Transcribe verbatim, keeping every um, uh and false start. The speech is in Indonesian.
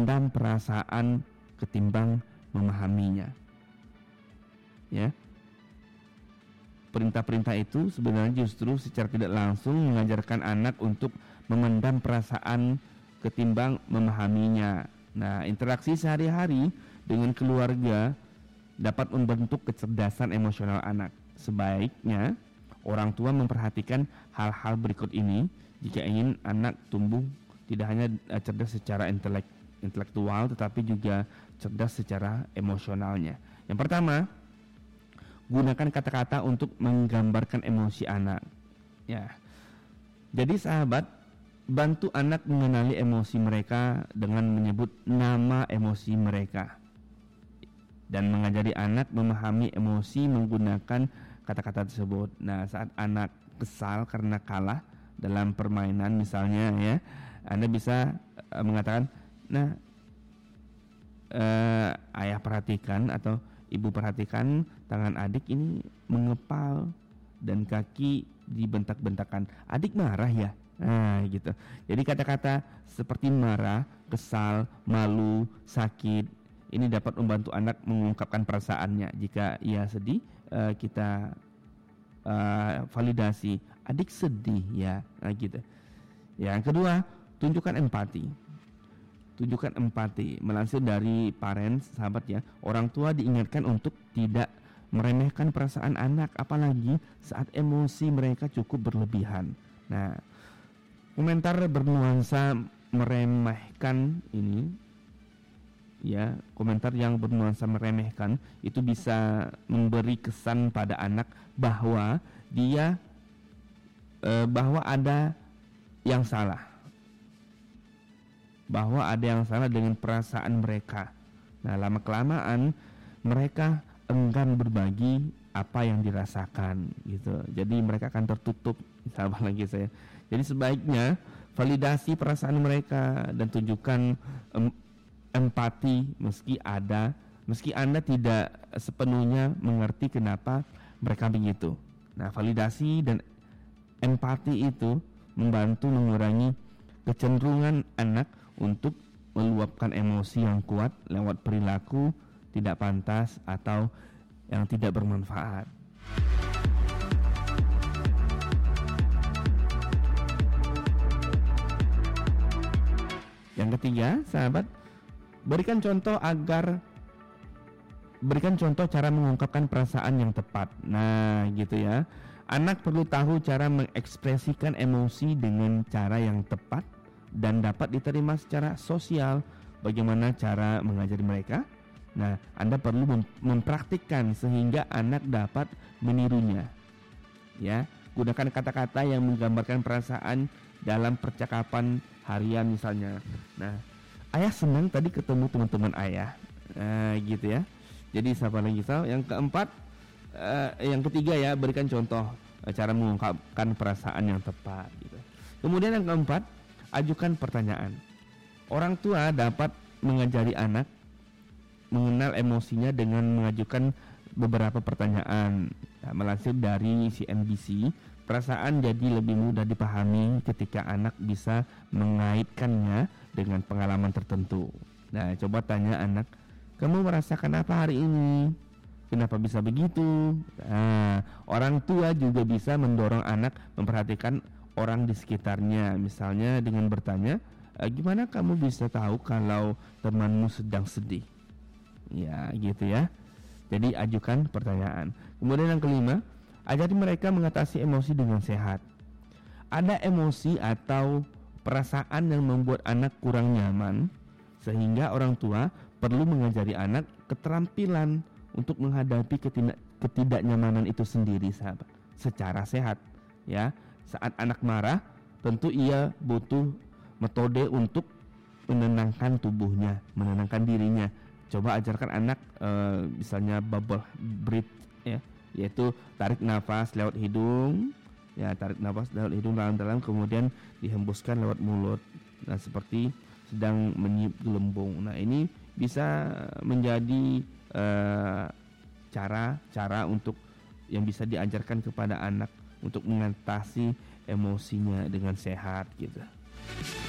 memendam perasaan ketimbang memahaminya. Ya. Perintah-perintah itu sebenarnya justru secara tidak langsung mengajarkan anak untuk memendam perasaan ketimbang memahaminya. Nah, interaksi sehari-hari dengan keluarga dapat membentuk kecerdasan emosional anak. Sebaiknya orang tua memperhatikan hal-hal berikut ini jika ingin anak tumbuh tidak hanya cerdas secara intelek, intelektual tetapi juga cerdas secara emosionalnya. Yang pertama, gunakan kata-kata untuk menggambarkan emosi anak. Ya. Jadi sahabat, bantu anak mengenali emosi mereka dengan menyebut nama emosi mereka. Dan mengajari anak memahami emosi menggunakan kata-kata tersebut. Nah, saat anak kesal karena kalah dalam permainan misalnya ya, Anda bisa uh, mengatakan, nah, uh, ayah perhatikan atau ibu perhatikan tangan adik ini mengepal dan kaki dibentak-bentakan. Adik marah ya? Nah, gitu. Jadi kata-kata seperti marah, kesal, malu, sakit ini dapat membantu anak mengungkapkan perasaannya. Jika ia sedih, uh, kita uh, validasi, adik sedih ya, nah, gitu. Yang kedua, tunjukkan empati. Tunjukkan empati. Melansir dari Parents, sahabat ya, orang tua diingatkan untuk tidak meremehkan perasaan anak, apalagi saat emosi mereka cukup berlebihan. Nah, komentar bernuansa meremehkan ini, ya, komentar yang bernuansa meremehkan itu bisa memberi kesan pada anak bahwa dia eh, bahwa ada yang salah, bahwa ada yang salah dengan perasaan mereka. Nah, lama kelamaan mereka enggan berbagi apa yang dirasakan, gitu. Jadi mereka akan tertutup, sahabat lagi saya. Jadi sebaiknya validasi perasaan mereka dan tunjukkan em, empati meski ada, meski Anda tidak sepenuhnya mengerti kenapa mereka begitu. Nah, validasi dan empati itu membantu mengurangi kecenderungan anak untuk meluapkan emosi yang kuat lewat perilaku tidak pantas atau yang tidak bermanfaat. Yang ketiga, sahabat, berikan contoh agar berikan contoh cara mengungkapkan perasaan yang tepat. Nah, gitu ya. Anak perlu tahu cara mengekspresikan emosi dengan cara yang tepat dan dapat diterima secara sosial. Bagaimana cara mengajari mereka? Nah, Anda perlu mem- mempraktikkan sehingga anak dapat menirunya. Ya, gunakan kata-kata yang menggambarkan perasaan dalam percakapan harian misalnya. Nah, ayah senang tadi ketemu teman-teman ayah. Nah, gitu ya. Jadi siapa lagi tahu? Yang keempat, uh, yang ketiga ya, berikan contoh uh, cara mengungkapkan perasaan yang tepat. Gitu. Kemudian yang keempat, ajukan pertanyaan. Orang tua dapat mengajari anak mengenal emosinya dengan mengajukan beberapa pertanyaan. Nah, melansir dari C N B C, perasaan jadi lebih mudah dipahami ketika anak bisa mengaitkannya dengan pengalaman tertentu. Nah, coba tanya anak, kamu merasakan apa hari ini? Kenapa bisa begitu? Nah, orang tua juga bisa mendorong anak memperhatikan orang di sekitarnya. Misalnya dengan bertanya, e, gimana kamu bisa tahu kalau temanmu sedang sedih? Ya, gitu ya. Jadi ajukan pertanyaan. Kemudian yang kelima, ajari mereka mengatasi emosi dengan sehat. Ada emosi atau perasaan yang membuat anak kurang nyaman, sehingga orang tua perlu mengajari anak keterampilan untuk menghadapi ketidak, ketidaknyamanan itu sendiri, sahabat, secara sehat. Ya, saat anak marah, tentu ia butuh metode untuk menenangkan tubuhnya, menenangkan dirinya. Coba ajarkan anak e, misalnya bubble breath ya, yaitu tarik nafas lewat hidung, ya, tarik nafas lewat hidung dalam-dalam kemudian dihembuskan lewat mulut. Nah, seperti sedang meniup gelembung. Nah, ini bisa menjadi e, cara-cara untuk yang bisa diajarkan kepada anak untuk mengatasi emosinya dengan sehat gitu.